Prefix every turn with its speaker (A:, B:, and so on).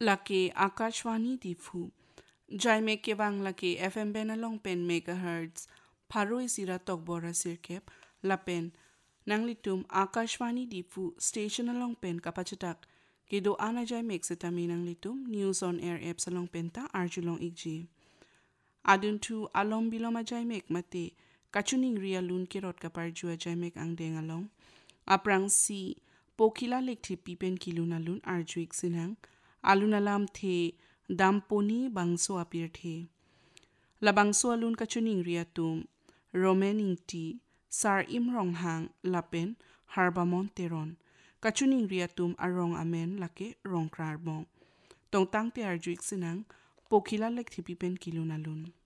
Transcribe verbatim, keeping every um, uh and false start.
A: laki Akashwani difu. Jai me kewang laki F M benalong pen megahertz. Paroi sira tokbora sirkep lapen nang litum Akashwani difu station along pen kapachatak. Kido ana jai mek setami nang litum news on air app salong penta arjulong igji. Adun tu alom bilom ajay mek mate kachuning ria lun kirot kapar jua ajay mek ang dengalong. Aprang si pokila lek ti pipen kiluna lun arjuik sinang. Alun alam the damponi bangso apir the. Labangso alun kachuning ria tum romening ti sar imrong hang lapen harbamon teron. Kachuning ria tum arong amen lake rong krarbong. Tong tang te arjuik sinang pokila lek ti pipen kiluna lun.